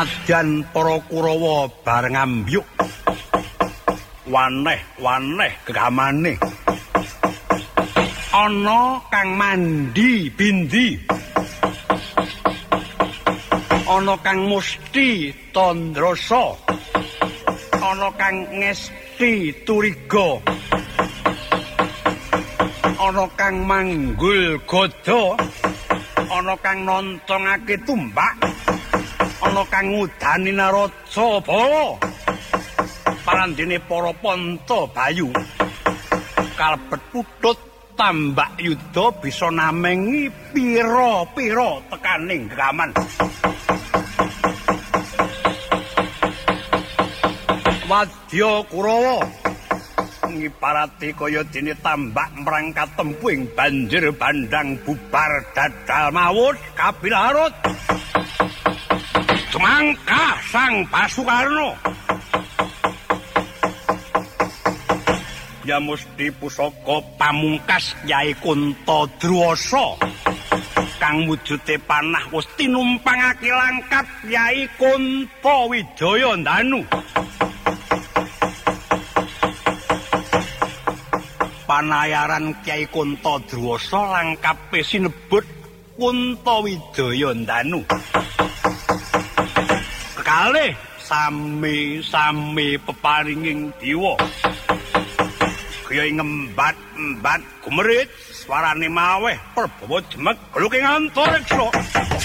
Dan para Kurawa bareng ambyuk waneh gegamane ana kang mandi bindi ana kang musti tandrasa ana kang ngesti turiga ana kang manggul gada ana kang nontongake tumbak ana kang ngudani naraja bala parandene para panta bayu kalebet putut tambak yuda bisa namengi pira-pira tekaning gegaman Wadya Kurawa ngiparati kaya dene tambak merangkat tempuing banjir bandang bubar dadal mawut kapilarut Semangka Sang Basukarno ya mesti pusaka pamungkas Kyai Kuntadrawasa kang wujude panah wis tinumpangake langkat Kyai Kuntawijaya Danu panayaran Kyai Kuntadrawasa langkape sinebut Kuntawijaya Danu kekalih sami peparinging dewa kaya ngembat-embat gumerit swarane maweh perbawa jemek gluking antareksa